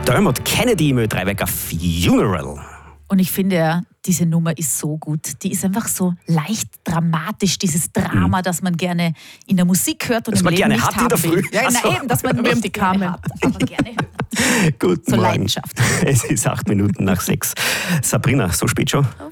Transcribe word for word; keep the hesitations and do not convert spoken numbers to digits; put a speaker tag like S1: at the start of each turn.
S1: Dermot Kennedy mit Tribeca Funeral.
S2: Und ich finde ja, diese Nummer ist so gut. Die ist einfach so leicht dramatisch, dieses Drama, mhm. das man gerne in der Musik hört und
S1: das
S2: im
S1: man
S2: Leben
S1: gerne
S2: nicht
S1: hat
S2: haben
S1: in der Früh.
S2: will. Ja,
S1: so.
S2: na eben, dass man nicht die gerne hat, aber gerne hört.
S1: Guten
S2: so
S1: Morgen.
S2: Leidenschaft.
S1: Es ist acht Minuten nach sechs. Sabrina, so spät schon?